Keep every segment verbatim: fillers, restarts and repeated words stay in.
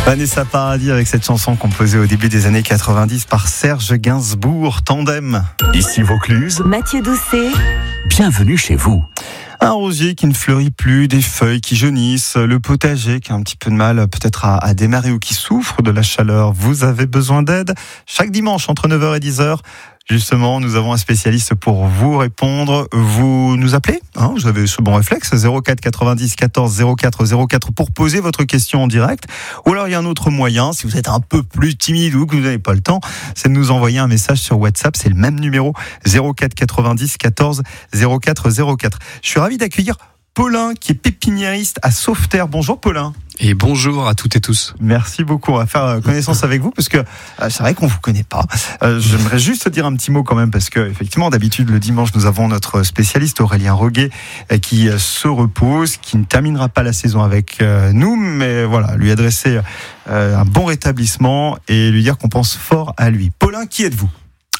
Vanessa Paradis avec cette chanson composée au début des années quatre-vingt-dix par Serge Gainsbourg, Tandem. Ici Vaucluse, Mathieu Doucet, bienvenue chez vous. Un rosier qui ne fleurit plus, des feuilles qui jaunissent, le potager qui a un petit peu de mal peut-être à, à démarrer ou qui souffre de la chaleur. Vous avez besoin d'aide? Chaque dimanche entre neuf heures et dix heures, justement, nous avons un spécialiste pour vous répondre. Vous nous appelez, hein, vous avez ce bon réflexe, zéro quatre quatre-vingt-dix quatorze zéro quatre zéro quatre pour poser votre question en direct. Ou alors il y a un autre moyen, si vous êtes un peu plus timide ou que vous n'avez pas le temps, c'est de nous envoyer un message sur WhatsApp, c'est le même numéro, zéro quatre quatre-vingt-dix quatorze zéro quatre zéro quatre. Je suis ravi d'accueillir Paulin qui est pépiniériste à Sauveterre. Bonjour Paulin. Et bonjour à toutes et tous. Merci beaucoup. On va faire connaissance avec vous parce que euh, c'est vrai qu'on vous connaît pas. Euh, j'aimerais juste dire un petit mot quand même parce que effectivement d'habitude le dimanche nous avons notre spécialiste Aurélien Roguet euh, qui euh, se repose, qui ne terminera pas la saison avec euh, nous, mais voilà, lui adresser euh, un bon rétablissement et lui dire qu'on pense fort à lui. Paulin, qui êtes-vous ?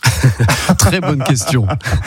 Très bonne question.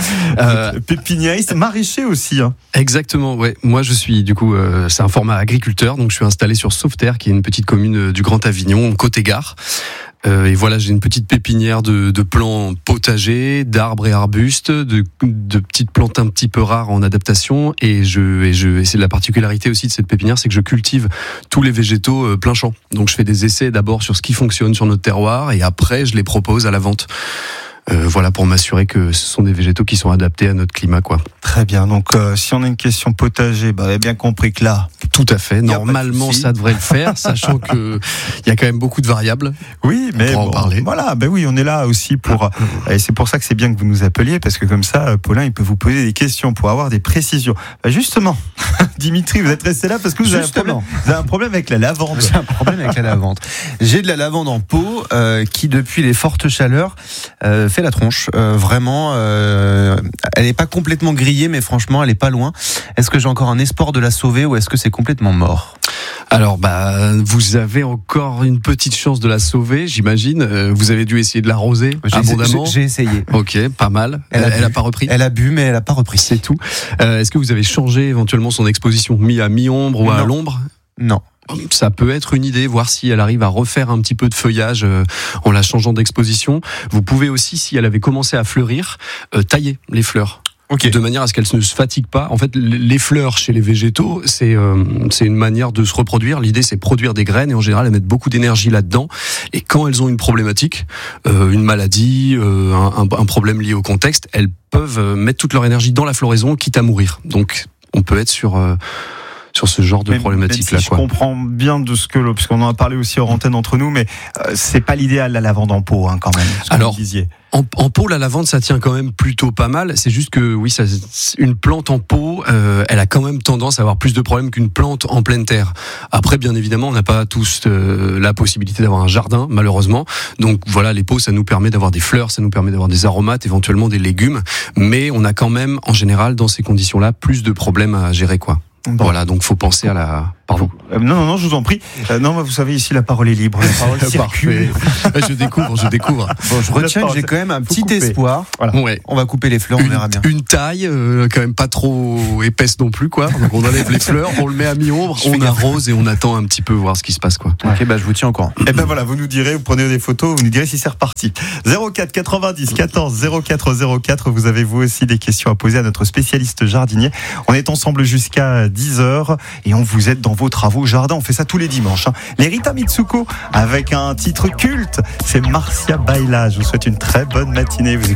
Euh, Pépiniériste, maraîcher aussi. Hein. Exactement, ouais. Moi, je suis du coup, euh, c'est un format agriculteur, donc je suis installé sur Sauveterre, qui est une petite commune du Grand Avignon, côté gare. Euh, et voilà, j'ai une petite pépinière de, de plants potagers, d'arbres et arbustes, de, de petites plantes un petit peu rares en adaptation. Et je, et je, et c'est la particularité aussi de cette pépinière, c'est que je cultive tous les végétaux euh, plein champ. Donc, je fais des essais d'abord sur ce qui fonctionne sur notre terroir, et après, je les propose à la vente. Euh, voilà, pour m'assurer que ce sont des végétaux qui sont adaptés à notre climat, quoi. Très bien. Donc, euh, si on a une question potager, bah, vous avez bien compris que là, tout à fait. Normalement, ça devrait le faire, sachant que il y a quand même beaucoup de variables. Oui, mais on bon, en parler. Voilà. Ben oui, on est là aussi pour. Et c'est pour ça que c'est bien que vous nous appeliez, parce que comme ça, Paulin, il peut vous poser des questions pour avoir des précisions. Ben justement, Dimitri, vous êtes resté là parce que vous avez, un problème, vous avez un problème avec la lavande. J'ai un problème avec la lavande. J'ai de la lavande en pot euh, qui, depuis les fortes chaleurs, euh, fait la tronche. Euh, vraiment, euh, elle n'est pas complètement grillée, mais franchement, elle est pas loin. Est-ce que j'ai encore un espoir de la sauver ou est-ce que c'est complètement mort ? Alors, bah, vous avez encore une petite chance de la sauver, j'imagine. Euh, vous avez dû essayer de l'arroser j'ai abondamment. J'ai, j'ai essayé. Ok, pas mal. Elle, elle, a, elle a pas repris. Elle a bu, mais elle a pas repris. C'est tout. Euh, est-ce que vous avez changé éventuellement son exposition, mis à mi-ombre ou à non. l'ombre ? Non. Ça peut être une idée, voir si elle arrive à refaire un petit peu de feuillage euh, en la changeant d'exposition. Vous pouvez aussi, si elle avait commencé à fleurir, euh, tailler les fleurs. Okay. De manière à ce qu'elles ne se fatiguent pas. En fait, les fleurs chez les végétaux, c'est euh, c'est une manière de se reproduire. L'idée, c'est produire des graines et en général, elles mettent beaucoup d'énergie là-dedans. Et quand elles ont une problématique, euh, une maladie, euh, un, un problème lié au contexte, elles peuvent mettre toute leur énergie dans la floraison, quitte à mourir. Donc, on peut être sur... Euh, sur ce genre de problématique-là. Si je comprends bien de ce que, parce qu'on en a parlé aussi hors antenne entre nous, mais euh, c'est pas l'idéal la lavande en pot, hein, quand même. Alors, en, en pot, la lavande, ça tient quand même plutôt pas mal. C'est juste que, oui, ça, une plante en pot, euh, elle a quand même tendance à avoir plus de problèmes qu'une plante en pleine terre. Après, bien évidemment, on n'a pas tous euh, la possibilité d'avoir un jardin, malheureusement. Donc voilà, les pots, ça nous permet d'avoir des fleurs, ça nous permet d'avoir des aromates, éventuellement des légumes. Mais on a quand même, en général, dans ces conditions-là, plus de problèmes à gérer, quoi. Bon. Voilà, donc faut penser à la... Pardon. Euh, non, non, non, je vous en prie. Euh, non, vous savez, ici, la parole est libre. La parole circule. Je découvre, je découvre. Bon, je retiens que j'ai quand même un petit couper. espoir. Voilà. Ouais. On va couper les fleurs, une, on verra bien. Une taille, euh, quand même pas trop épaisse non plus, quoi. Donc on enlève les fleurs, on le met à mi-ombre, on arrose et on attend un petit peu voir ce qui se passe, quoi. Ok, bah je vous tiens au courant. Et ben voilà, vous nous direz, vous prenez des photos, vous nous direz si c'est reparti. zéro quatre quatre-vingt-dix quatorze zéro quatre zéro quatre, vous avez vous aussi des questions à poser à notre spécialiste jardinier. On est ensemble jusqu'à dix heures et on vous aide dans vos travaux jardin. On fait ça tous les dimanches. Hein. Les Rita Mitsuko avec un titre culte, c'est Marcia Baila. Je vous souhaite une très bonne matinée. Vous